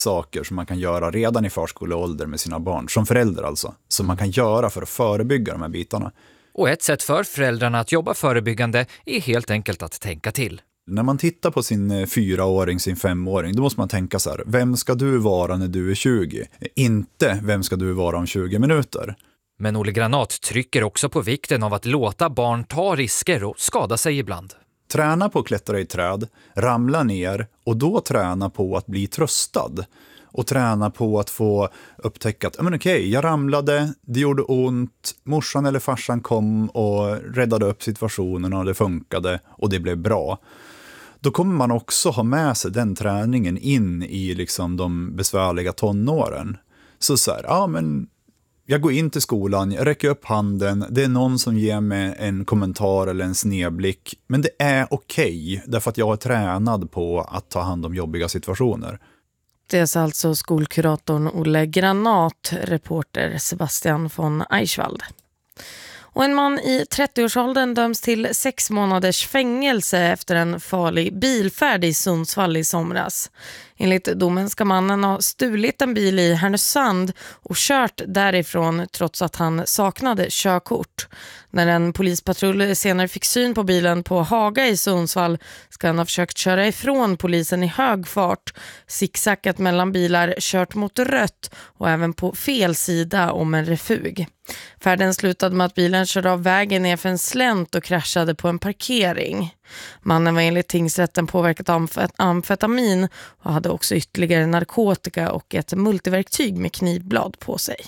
saker som man kan göra redan i förskoleålder med sina barn, som förälder alltså, som man kan göra för att förebygga de här bitarna. Och ett sätt för föräldrarna att jobba förebyggande är helt enkelt att tänka till. När man tittar på sin 4-åring, sin 5-åring, då måste man tänka så här: vem ska du vara när du är 20? Inte vem ska du vara om 20 minuter? Men Olle Granat trycker också på vikten av att låta barn ta risker och skada sig ibland. Träna på att klättra i träd, ramla ner och då träna på att bli tröstad. Och träna på att få upptäcka att okej, jag ramlade, det gjorde ont, morsan eller farsan kom och räddade upp situationen och det funkade och det blev bra. Då kommer man också ha med sig den träningen in i liksom de besvärliga tonåren. Så här, men jag går in till skolan, jag räcker upp handen, det är någon som ger mig en kommentar eller en snedblick. Men det är okej, därför att jag är tränad på att ta hand om jobbiga situationer. Det är alltså skolkuratorn Olle Granat, reporter Sebastian von Eichwald. Och en man i 30-årsåldern döms till 6 månaders fängelse efter en farlig bilfärd i Sundsvall i somras. Enligt domen ska mannen ha stulit en bil i Härnösand och kört därifrån trots att han saknade körkort. När en polispatrull senare fick syn på bilen på Haga i Sundsvall ska han ha försökt köra ifrån polisen i hög fart, zigzackat mellan bilar, kört mot rött och även på fel sida om en refug. Färden slutade med att bilen körde av vägen ner för en slänt och kraschade på en parkering. Mannen var enligt tingsrätten påverkat av amfetamin och hade också ytterligare narkotika och ett multiverktyg med knivblad på sig.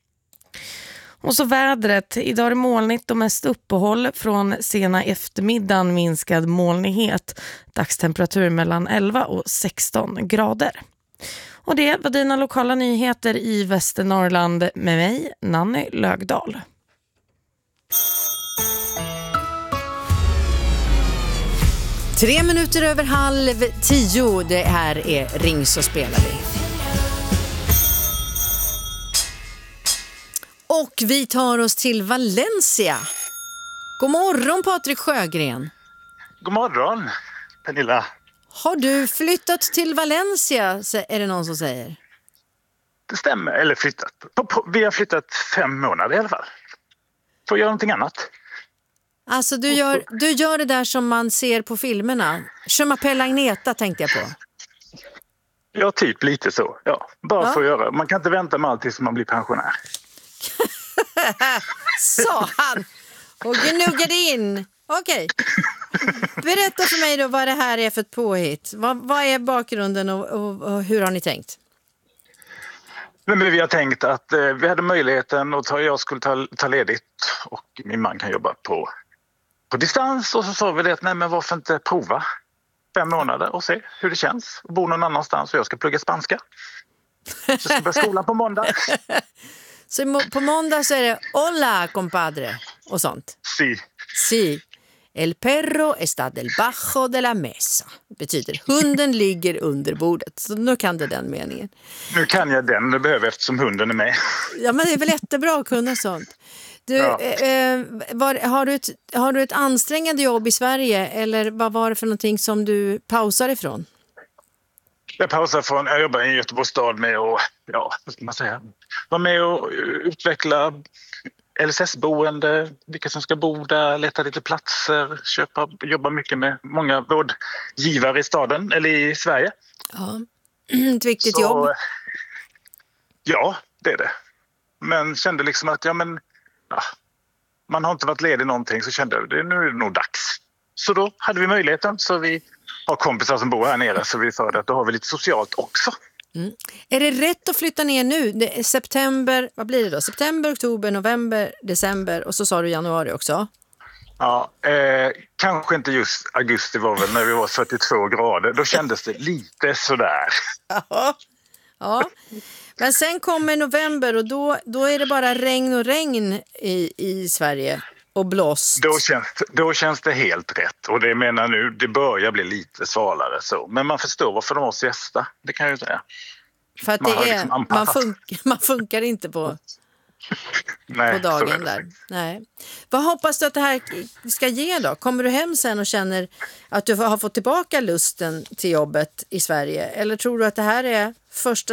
Och så vädret. Idag är det molnigt och mest uppehåll, från sena eftermiddagen minskad molnighet. Dagstemperatur mellan 11 och 16 grader. Och det var dina lokala nyheter i Västernorrland med mig, Nanny Lögdahl. Tre minuter över 9:30. Det här är Ring så spelar vi. Och vi tar oss till Valencia. God morgon Patrik Sjögren. God morgon Pernilla. Har du flyttat till Valencia, är det någon som säger? Det stämmer, eller flyttat. Vi har flyttat 5 månader i alla fall. Får göra någonting annat. Alltså du gör det där som man ser på filmerna. Je m'appelle Agneta tänkte jag på. Ja, typ lite så. Ja, bara få göra. Man kan inte vänta med allt tills man blir pensionär. Sa han och gnuggade in. Okej. Berätta för mig då vad det här är för ett påhitt. Vad är bakgrunden och hur har ni tänkt? Men vi har tänkt att vi hade möjligheten och jag skulle ta ledigt och min man kan jobba på distans. Och så sa vi det att nej, men varför inte prova 5 månader och se hur det känns. Bo någon annanstans och jag ska plugga spanska. Så jag ska börja skolan på måndag. Så på måndag så är det hola compadre och sånt. Si. El perro está debajo de la mesa. Betyder hunden ligger under bordet. Så nu kan du den meningen. Nu kan jag den, det behöver eftersom hunden är med. Ja, men det är väl jättebra att kunna sånt. Du, har du ett ansträngande jobb i Sverige eller vad var det för någonting som du pausar ifrån? Jag jobbar i Göteborgs stad med att, vad ska man säga, vara med och utveckla LSS-boende, vilka som ska bo där, leta lite platser, jobba mycket med många vårdgivare i staden eller i Sverige. Ja, ett viktigt jobb. Ja, det är det. Men kände liksom att man har inte varit ledig någonting, så kände jag nu är det nog dags. Så då hade vi möjligheten, så vi har kompisar som bor här nere, så vi sa att då har vi lite socialt också. Mm. Är det rätt att flytta ner nu? Det är september, vad blir det då? September, oktober, november, december och så sa du januari också. Ja, kanske inte just augusti var väl när vi var 42 grader. Då kändes det lite sådär. Ja. Men sen kommer november och då är det bara regn i Sverige och blåst. Då känns det helt rätt. Och det menar nu, det börjar bli lite svalare så. Men man förstår varför de har siesta. Det kan jag ju säga. För att man funkar inte på Nej, på dagen där. Nej. Vad hoppas du att det här ska ge då? Kommer du hem sen och känner att du har fått tillbaka lusten till jobbet i Sverige? Eller tror du att det här är första